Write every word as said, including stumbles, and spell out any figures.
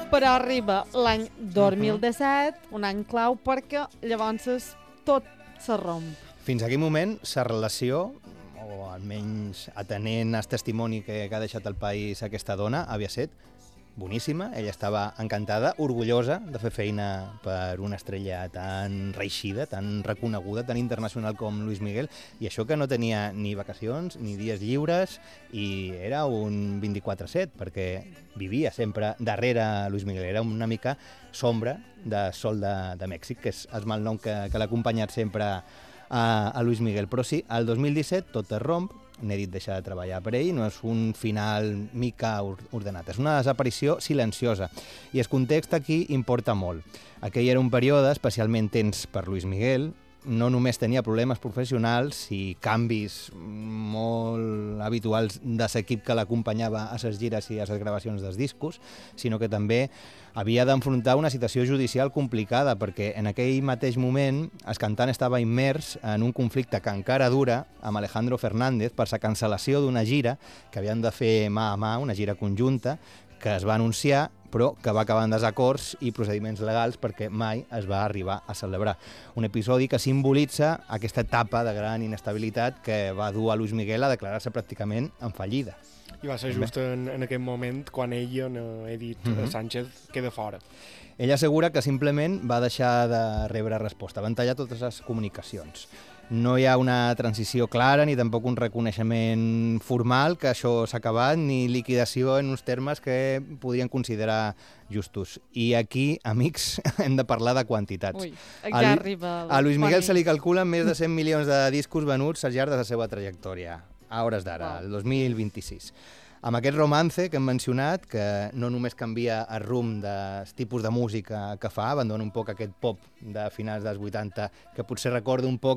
Però arriba l'any dos mil disset, un any clau, perquè llavors tot se romp. Fins a aquell moment, la relació, o almenys atenent el testimoni que, que ha deixat el país aquesta dona, havia estat boníssima. Ella estava encantada, orgullosa de fer feina per una estrella tan reeixida, tan reconeguda, tan internacional com Luis Miguel, i això que no tenia ni vacacions ni dies lliures, i era un vint-i-quatre set, perquè vivia sempre darrere Luis Miguel. Era una mica sombra de Sol de, de Mèxic, que és el malnom que, que l'ha acompanyat sempre a, a Luis Miguel. Però sí, el dos mil disset tot es romp, Nerit deixa de treballar per ell, no és un final mica ordenat, és una desaparició silenciosa. I el context aquí importa molt. Aquell era un període especialment tens per Luis Miguel, no només tenia problemes professionals i canvis molt habituals de l'equip que l'acompanyava a les gires i a les gravacions dels discos, sinó que també havia d'enfrontar una situació judicial complicada, perquè en aquell mateix moment el cantant estava immers en un conflicte que encara dura amb Alejandro Fernández per la cancel·lació d'una gira que havien de fer mà a mà, una gira conjunta, que es va anunciar, però que va acabar en desacords i procediments legals perquè mai es va arribar a celebrar. Un episodi que simbolitza aquesta etapa de gran inestabilitat que va dur a Luis Miguel a declarar-se pràcticament en fallida. I va ser just en, en aquest moment quan ell, en Edith mm-hmm. Sánchez, queda fora. Ella assegura que simplement va deixar de rebre resposta, van tallar totes les comunicacions. No hi ha una transició clara ni tampoc un reconeixement formal que això s'ha acabat, ni liquidació en uns termes que podrien considerar justos. I aquí, amics, hem de parlar de quantitats. Ui, ja arriba... A Luis Miguel se li calculen més de cent milions de discos venuts al llarg de la seva trajectòria, a hores d'ara, el dos mil vint-i-sis. Amb aquest romance que hem mencionat, que no només canvia el rumb dels tipus de música que fa, abandona un poc aquest pop de finals dels vuitanta, que potser recorda un poc